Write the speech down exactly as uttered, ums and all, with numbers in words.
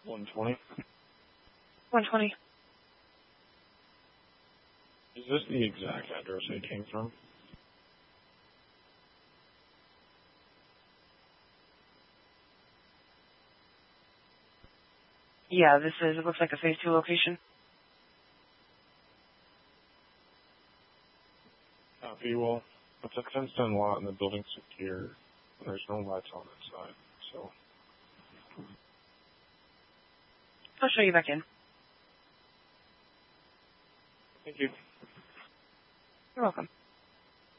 one twenty. one twenty. Is this the exact address it came from? Yeah, this is, it looks like a phase two location. Copy. Well, it's a fenced-in lot and the building's secure. There's no lights on inside, so. I'll show you back in. Thank you. You're welcome.